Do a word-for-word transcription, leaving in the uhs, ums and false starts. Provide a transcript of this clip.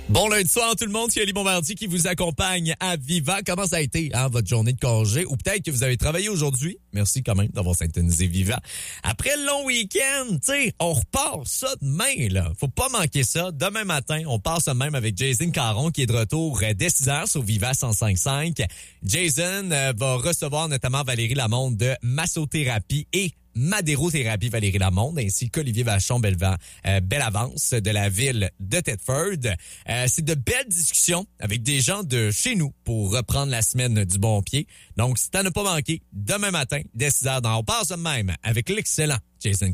Bon lundi soir tout le monde, c'est Ali Bombardier qui vous accompagne à Viva. Comment ça a été hein, votre journée de congé? Ou peut-être que vous avez travaillé aujourd'hui. Merci quand même d'avoir syntonisé Viva. Après le long week-end, tu sais, on repart ça demain, là. Faut pas manquer ça. Demain matin, on part ça même avec Jason Caron qui est de retour dès six heures sur Viva cent cinq virgule cinq. Jason euh, va recevoir notamment Valérie Lamonde de Massothérapie et Madérothérapie Valérie Lamonde, ainsi qu'Olivier Vachon-Bellavance euh, Bellavance de la ville de Thetford. Euh, c'est de belles discussions avec des gens de chez nous pour reprendre la semaine du bon pied. Donc, si t'en as pas manqué, demain matin, dès six heures, on passe même avec l'excellent Jason